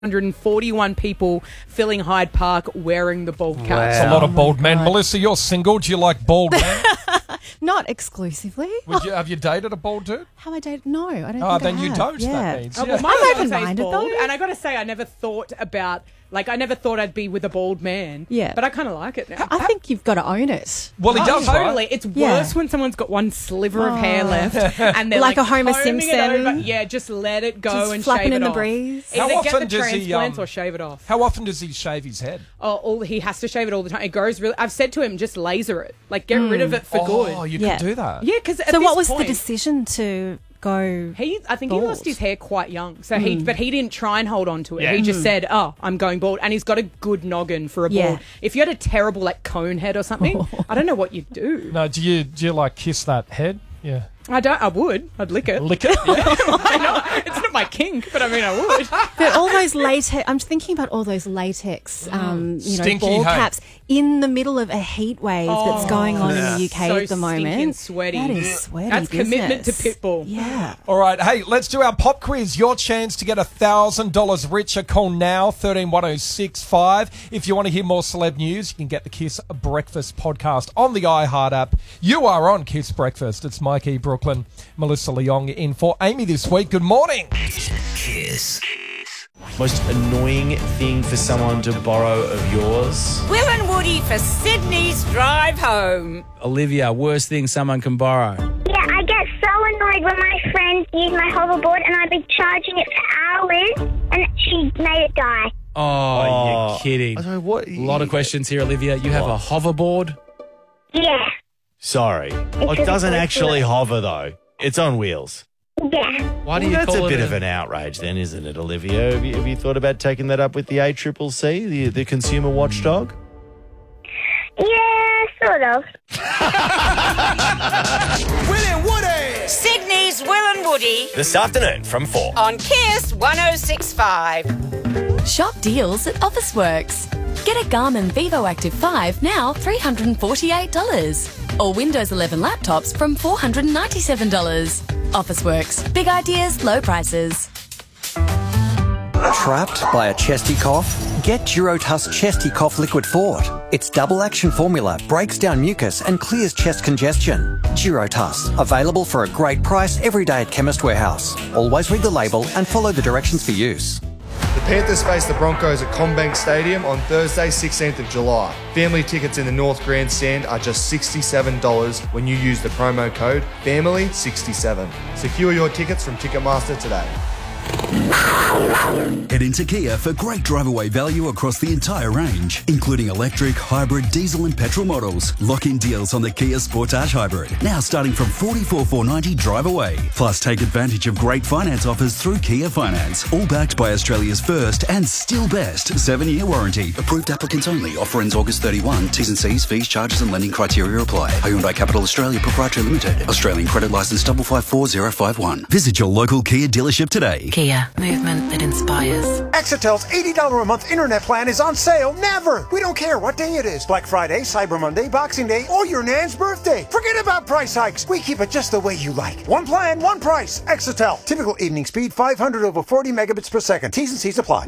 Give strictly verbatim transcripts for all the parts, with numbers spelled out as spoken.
hundred forty-one people filling Hyde Park wearing the bald cap. Wow. It's a lot of Oh bald my men. God. Melissa, you're single. Do you like bald men? Not exclusively. Would you have you dated a bald dude? How I dated? No, I don't Oh, think then I you have. don't, Yeah. that means. Oh, Yeah. well, my I'm fiance's open-minded, bald, though. and I got to say, I never thought about, like, I never thought I'd be with a bald man. Yeah. But I kind of like it now. I think you've got to own it. Well, he Oh, does, totally. right? It's Yeah. worse when someone's got one sliver of hair Oh. left, and they're Like like, a Homer combing it Simpson. over. Yeah, just let it go Just and flapping shave it in the off. breeze. How Either get often the does he, transplants um, or shave it off. How often does he shave his head? Oh, all, he has to shave it all the time. It grows really. I've said to him, just laser it. Like, get rid of it for good. Oh, you Yeah. can do that. Yeah, because So what was the decision to go? He, I think he bald? lost his hair quite young. So he, Mm. but he didn't try and hold on to it. Yeah. He just said, "Oh, I'm going bald," and he's got a good noggin for a Yeah. bald. If you had a terrible like cone head or something, I don't know what you'd do. No, do you do you like kiss that head? Yeah. I don't. I would. I'd lick it. Lick it? Yeah. Why not? It's not my kink, but I mean, I would. But all those latex, I'm thinking about all those latex, um, you know, Stinky ball hay. caps in the middle of a heat wave that's going on in the U K So at the moment. stinky and sweaty. That is sweaty. That's commitment to business. Pitbull. Yeah. All right, hey, let's do our pop quiz. Your chance to get one thousand dollars richer. Call now, one three one oh six five. If you want to hear more celeb news, you can get the Kiss Breakfast podcast on the iHeart app. You are on Kiss Breakfast. It's Mikey Brooklyn, Melissa Leong in for Amy this week. Good morning. Kiss. Most annoying thing for someone to borrow of yours? Will and Woody for Sydney's drive home. Olivia, worst thing someone can borrow? Yeah, I get so annoyed when my friends use my hoverboard and I've been charging it for hours and she made it die. Oh, Oh, you're kidding. I don't know what. A lot of questions here, Olivia. You have a hoverboard? Yeah, Sorry. Oh, it It's doesn't a- actually hover, though. It's on wheels. yeah. Why do Well, you that's call a it bit of an outrage then, isn't it, Olivia? Have you, have you thought about taking that up with the A C C C, the, the consumer watchdog? Yeah, sort of. Sydney's Will and Woody This afternoon from four. on Kiss one oh six five. Shop deals at Officeworks. Get a Garmin Vivo Active five now three hundred forty-eight dollars. Or Windows eleven laptops from four hundred ninety-seven dollars. Officeworks. Big ideas, low prices. Trapped by a chesty cough? Get Durotuss Chesty Cough Liquid Fort. Its double action formula breaks down mucus and clears chest congestion. Durotuss, available for a great price every day at Chemist Warehouse. Always read the label and follow the directions for use. The Panthers face the Broncos at CommBank Stadium on Thursday, sixteenth of July. Family tickets in the North Grandstand are just sixty-seven dollars when you use the promo code family sixty-seven. Secure your tickets from Ticketmaster today. Head into Kia for great drive-away value across the entire range, including electric, hybrid, diesel and petrol models. Lock-in deals on the Kia Sportage Hybrid, now starting from forty-four thousand four hundred ninety dollars drive away. Plus, take advantage of great finance offers through Kia Finance, all backed by Australia's first and still best seven-year warranty. Approved applicants only. Offer ends August thirty-first. T's and C's, fees, charges and lending criteria apply. Hyundai Capital Australia Proprietary Limited. Australian credit licence five five four zero five one. Visit your local Kia dealership today. Kia. Movement that inspires. Exitel's eighty dollars a month internet plan is on sale never. We don't care what day it is. Black Friday, Cyber Monday, Boxing Day, or your nan's birthday. Forget about price hikes. We keep it just the way you like. One plan, one price. Exitel. Typical evening speed five hundred over forty megabits per second. T's and C's apply.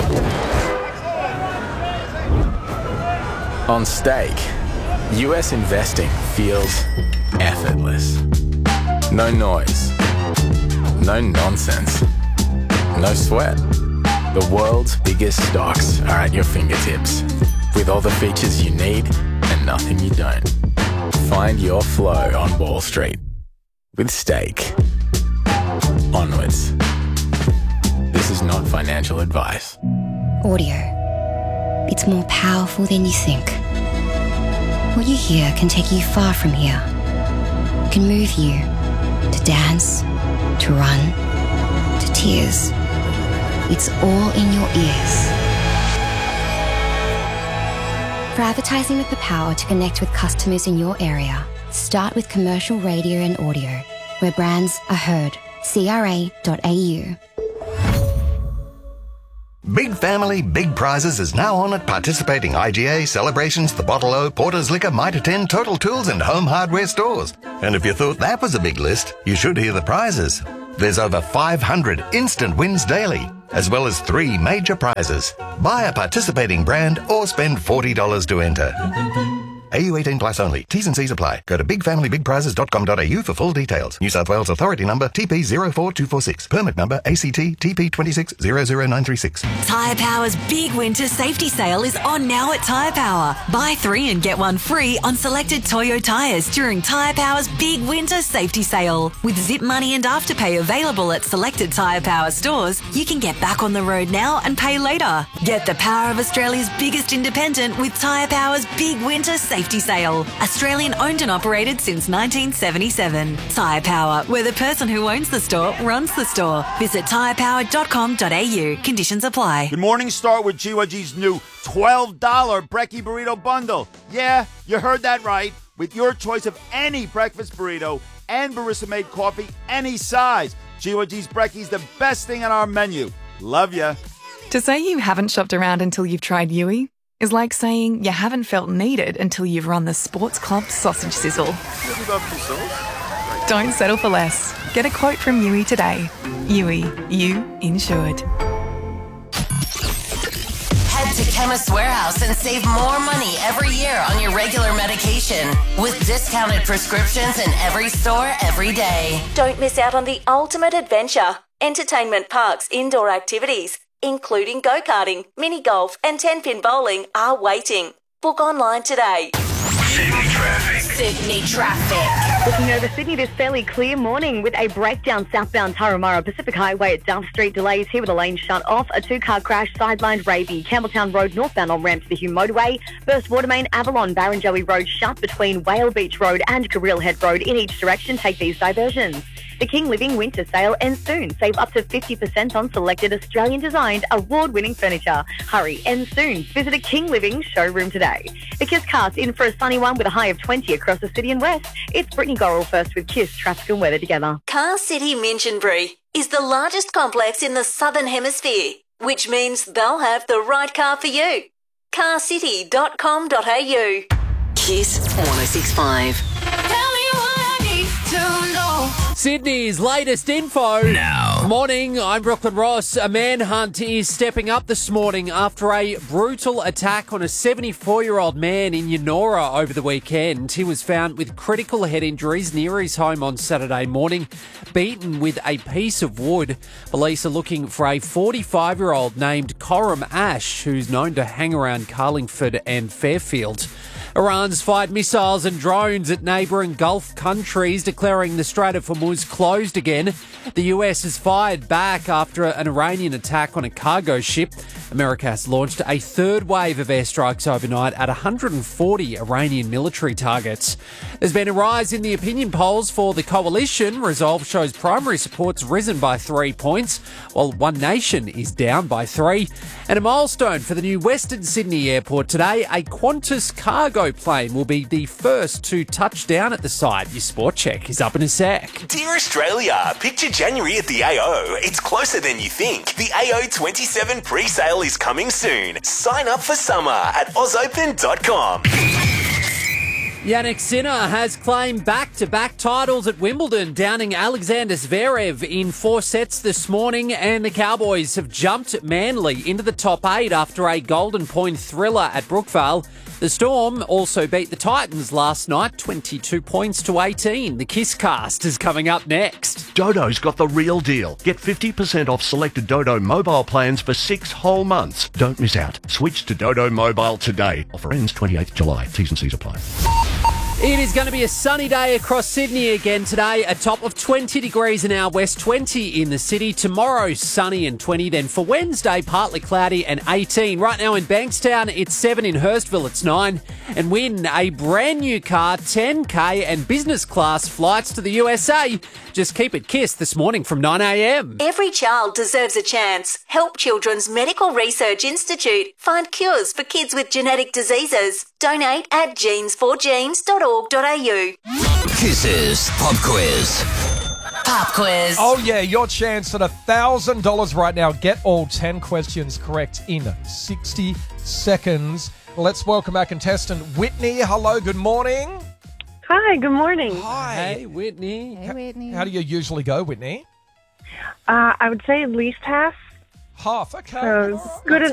On stake, U S investing feels effortless. No noise. No nonsense. No sweat. The world's biggest stocks are at your fingertips, with all the features you need and nothing you don't. Find your flow on Wall Street with Stake. Onwards. This is not financial advice. Audio. It's more powerful than you think. What you hear can take you far from here. It can move you to dance, to run, to tears. It's all in your ears. For advertising with the power to connect with customers in your area, start with commercial radio and audio, where brands are heard. C R A dot A U. Big Family, Big Prizes is now on at participating I G A, Celebrations, The Bottle O, Porter's Liquor, Mitre ten, Total Tools and Home Hardware stores. And if you thought that was a big list, you should hear the prizes. There's over five hundred instant wins daily. as well as three major prizes. Buy a participating brand or spend forty dollars to enter. A U eighteen plus only. T's and C's apply. Go to big family big prizes dot com dot a u for full details. New South Wales Authority number T P zero four two four six. Permit number A C T T P two six zero zero nine three six. Tyre Power's big winter safety sale is on now at Tyre Power. Buy three and get one free on selected Toyo tyres during Tyre Power's big winter safety sale. With Zip Money and Afterpay available at selected Tyre Power stores, you can get back on the road now and pay later. Get the power of Australia's biggest independent with Tyre Power's big winter safety sale. Australian owned and operated since nineteen seventy-seven. Tyre Power, where the person who owns the store runs the store. Visit tyre power dot com dot a u. Conditions apply. Good morning, start with G Y G's new twelve dollars Brekkie Burrito Bundle. Yeah, you heard that right. With your choice of any breakfast burrito and barista-made coffee, any size. G Y G's Brekkie's the best thing on our menu. Love ya. To say you haven't shopped around until you've tried Yui is like saying you haven't felt needed until you've run the Sports Club sausage sizzle. Don't settle for less. Get a quote from Yui today. Yui, you insured. Head to Chemist Warehouse and save more money every year on your regular medication with discounted prescriptions in every store every day. Don't miss out on the ultimate adventure. Entertainment parks, indoor activities, including go-karting, mini golf and ten-pin bowling are waiting. Book online today. Sydney traffic. Sydney traffic. Looking over Sydney this fairly clear morning with a breakdown southbound Turramurra Pacific Highway at Duff Street. Delays here with a lane shut off. A two-car crash sidelined Raby. Campbelltown Road northbound on ramp to the Hume Motorway. Burst Watermain Avalon Barrenjoey Road shut between Whale Beach Road and Carril Head Road in each direction. Take these diversions. The King Living Winter Sale ends soon. Save up to fifty percent on selected Australian-designed, award-winning furniture. Hurry, ends soon. Visit a King Living showroom today. The Kiss Cast in for a sunny one with a high of twenty across the city and west. It's Brittany Gorrell first with Kiss, traffic and weather together. Car City Minchinbury is the largest complex in the Southern Hemisphere, which means they'll have the right car for you. car city dot com dot a u. Kiss one oh six point five. Tell me what I need to know. Sydney's latest info. Now. Morning, I'm Brooklyn Ross. A manhunt is stepping up this morning after a brutal attack on a seventy-four-year-old man in Yennora over the weekend. He was found with critical head injuries near his home on Saturday morning, beaten with a piece of wood. Police are looking for a forty-five-year-old named Coram Ash, who's known to hang around Carlingford and Fairfield. Iran's fired missiles and drones at neighbouring Gulf countries, declaring the Strait of Hormuz closed again. The U S has fired back after an Iranian attack on a cargo ship. America has launched a third wave of airstrikes overnight at one hundred forty Iranian military targets. There's been a rise in the opinion polls for the coalition. Resolve shows primary support's risen by three points, while One Nation is down by three. And a milestone for the new Western Sydney Airport today, a Qantas cargo plane will be the first to touch down at the site. Your sport check is up in a sec. Dear Australia, picture January at the A O. It's closer than you think. The A O twenty-seven pre-sale is coming soon. Sign up for summer at oz open dot com. Yannick Sinner has claimed back-to-back titles at Wimbledon, downing Alexander Zverev in four sets this morning, and the Cowboys have jumped Manly into the top eight after a Golden Point thriller at Brookvale. The Storm also beat the Titans last night, twenty-two points to eighteen. The Kiss Cast is coming up next. Dodo's got the real deal. Get fifty percent off selected Dodo mobile plans for six whole months. Don't miss out. Switch to Dodo Mobile today. Offer ends twenty-eighth of July. T's and C's apply. It is going to be a sunny day across Sydney again today. A top of twenty degrees in our west, twenty in the city. Tomorrow, sunny and twenty. Then for Wednesday, partly cloudy and eighteen. Right now in Bankstown, it's seven. In Hurstville, it's nine. And win a brand new car, ten K and business class flights to the U S A. Just keep it Kiss this morning from nine a.m. Every child deserves a chance. Help Children's Medical Research Institute find cures for kids with genetic diseases. Donate at genes for genes dot org dot a u. Kisses Pop Quiz. Pop quiz. Oh, yeah, your chance at one thousand dollars right now. Get all ten questions correct in sixty seconds. Let's welcome our contestant, Whitney. Hello, good morning. Hi, good morning. Hi. Hey, Whitney. Hey, Whitney. How do you usually go, Whitney? Uh, I would say at least half. Half, okay. So, good